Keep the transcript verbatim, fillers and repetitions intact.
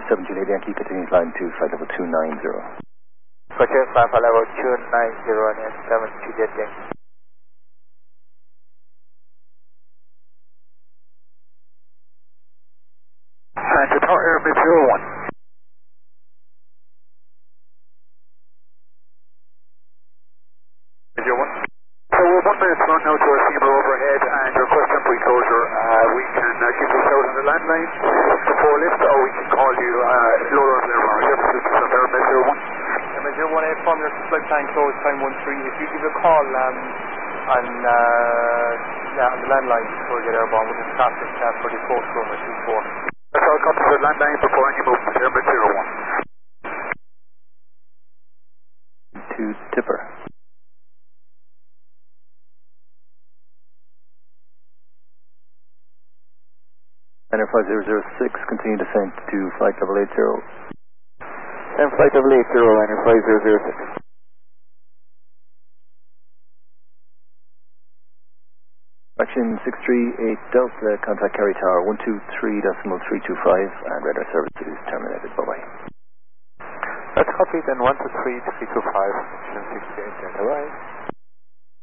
seven Juliet Yankee, continuing line to flight level two nine zero. Roger, flight level two nine zero and seven Juliet Yankee. And to Tower Air Mid zero one. zero one. So we're one minute run now to our steamer overhead and request temporary closure. Uh, we can uh, give you a shout on the landline before lift, or we can call you uh, lower on our service systems on Air Mid zero one. Mid zero one, inform your flight plan closed, time one three. If you give a call um, on, uh, yeah, on the landline before you get airborne, we can traffic uh, for the coast room at two four. That's all comes to the landline before any movement, Air Mid zero one. To Tipper. Center five zero zero six, continue descent to flight level eight zero. And flight level eight zero, liner five zero zero six. Action six three eight Delta, contact Kerry Tower one two three point three two five and radar services terminated. Bye bye. That's copied, then one two three three two five, action six three eight Delta, bye.